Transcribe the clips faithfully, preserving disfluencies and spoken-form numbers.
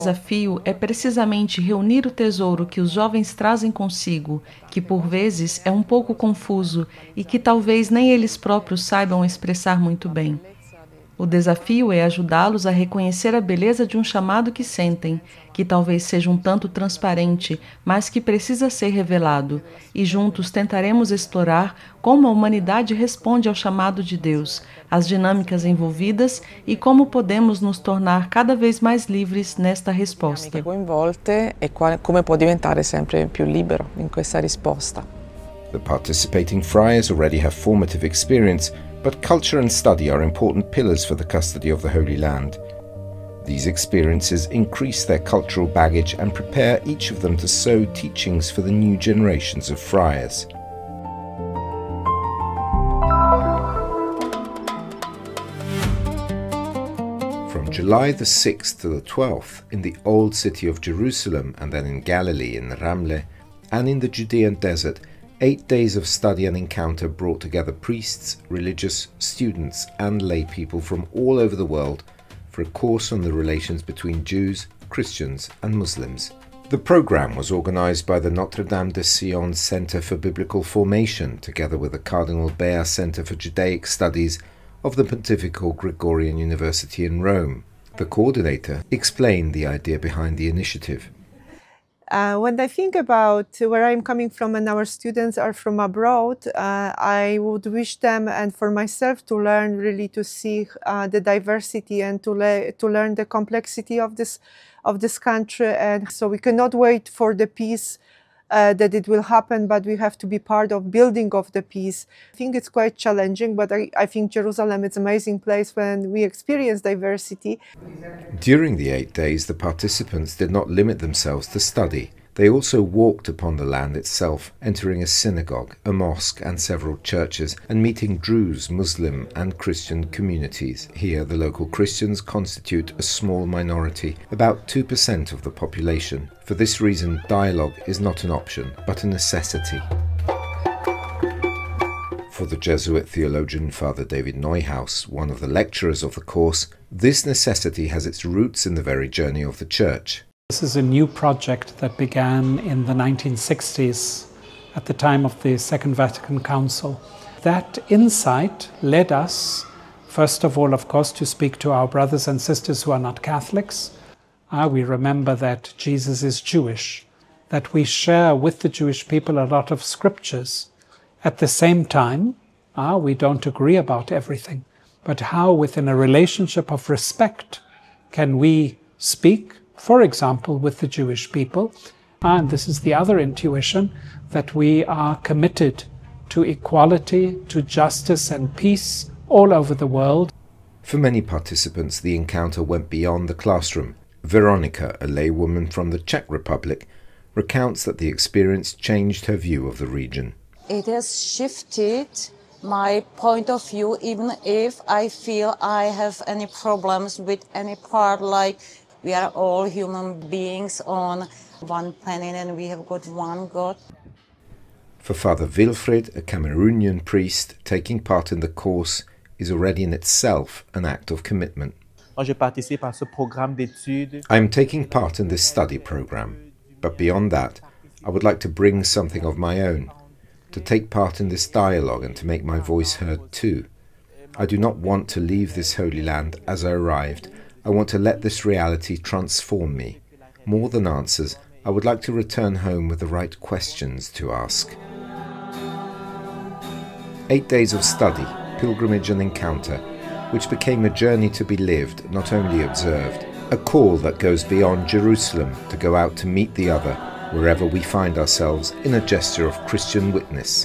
O desafio é precisamente reunir o tesouro que os jovens trazem consigo, que por vezes é um pouco confuso e que talvez nem eles próprios saibam expressar muito bem. O desafio é ajudá-los a reconhecer a beleza de um chamado que sentem, que talvez seja um tanto transparente, mas que precisa ser revelado, e juntos tentaremos explorar como a humanidade responde ao chamado de Deus, as dinâmicas envolvidas e como podemos nos tornar cada vez mais livres nesta resposta. Coinvolte e come può diventare sempre più libero in questa risposta. The participating friars already have formative experience, but culture and study are important pillars for the custody of the Holy Land. These experiences increase their cultural baggage and prepare each of them to sow teachings for the new generations of friars. From July the sixth to the twelfth, in the old city of Jerusalem and then in Galilee in Ramleh, and in the Judean desert, eight days of study and encounter brought together priests, religious, students and lay people from all over the world for a course on the relations between Jews, Christians and Muslims. The programme was organised by the Notre Dame de Sion Centre for Biblical Formation together with the Cardinal Bea Centre for Judaic Studies of the Pontifical Gregorian University in Rome. The coordinator explained the idea behind the initiative. Uh, when I think about where I'm coming from and our students are from abroad, uh, I would wish them and for myself to learn really to see uh, the diversity and to, le to learn the complexity of this, of this country. And so we cannot wait for the peace uh, that it will happen, but we have to be part of building of the peace. I think it's quite challenging, but I, I think Jerusalem is an amazing place when we experience diversity. During the eight days, the participants did not limit themselves to study. They also walked upon the land itself, entering a synagogue, a mosque and several churches, and meeting Druze, Muslim and Christian communities. Here the local Christians constitute a small minority, about two percent of the population. For this reason, dialogue is not an option, but a necessity. For the Jesuit theologian Father David Neuhaus, one of the lecturers of the course, this necessity has its roots in the very journey of the Church. This is a new project that began in the nineteen sixties at the time of the Second Vatican Council. That insight led us, first of all, of course, to speak to our brothers and sisters who are not Catholics. Uh, we remember that Jesus is Jewish, that we share with the Jewish people a lot of scriptures. At the same time, uh, we don't agree about everything, but how within a relationship of respect can we speak, for example, with the Jewish people. And this is the other intuition, that we are committed to equality, to justice and peace all over the world. For many participants, the encounter went beyond the classroom. Veronica, a laywoman from the Czech Republic, recounts that the experience changed her view of the region. It has shifted my point of view, even if I feel I have any problems with any part, like we are all human beings on one planet and we have got one God. For Father Wilfried, a Cameroonian priest, taking part in the course is already in itself an act of commitment. I am taking part in this study program, but beyond that, I would like to bring something of my own, to take part in this dialogue and to make my voice heard too. I do not want to leave this Holy Land as I arrived. I want to let this reality transform me. More than answers, I would like to return home with the right questions to ask. Eight days of study, pilgrimage and encounter, which became a journey to be lived, not only observed. A call that goes beyond Jerusalem to go out to meet the other, wherever we find ourselves, in a gesture of Christian witness.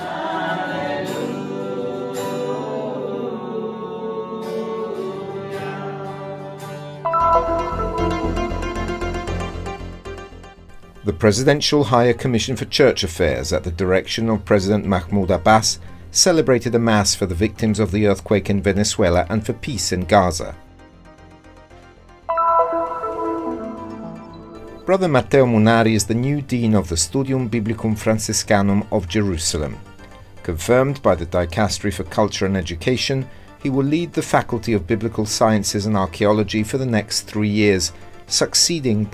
The Presidential Higher Commission for Church Affairs, at the direction of President Mahmoud Abbas, celebrated a Mass for the victims of the earthquake in Venezuela and for peace in Gaza. Brother Matteo Munari is the new Dean of the Studium Biblicum Franciscanum of Jerusalem. Confirmed by the Dicastery for Culture and Education, he will lead the Faculty of Biblical Sciences and Archaeology for the next three years, succeeding